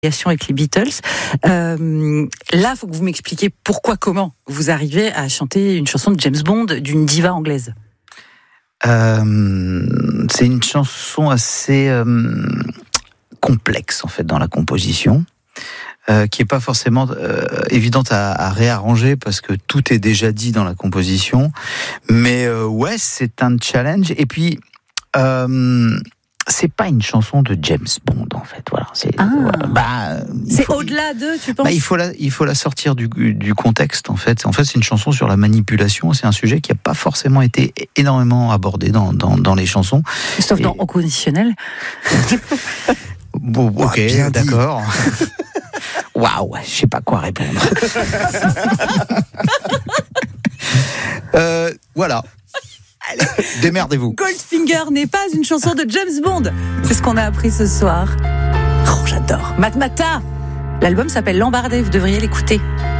avec les Beatles. Là, il faut que vous m'expliquiez comment vous arrivez à chanter une chanson de James Bond d'une diva anglaise. C'est une chanson assez complexe en fait dans la composition, qui est pas forcément évidente à réarranger parce que tout est déjà dit dans la composition. Mais ouais, c'est un challenge. Et puis c'est pas une chanson de James Bond en fait. Voilà, c'est au-delà de, tu penses ? Il faut la sortir du contexte en fait. En fait, c'est une chanson sur la manipulation. C'est un sujet qui a pas forcément été énormément abordé dans les chansons. Sauf dans Au conditionnel. Bon, ok, d'accord. Waouh, je sais pas quoi répondre. Voilà. Allez, démerdez-vous. Goldfinger n'est pas une chanson de James Bond. C'est ce qu'on a appris ce soir. Oh, j'adore. Matmata. L'album s'appelle Lambardé, vous devriez l'écouter.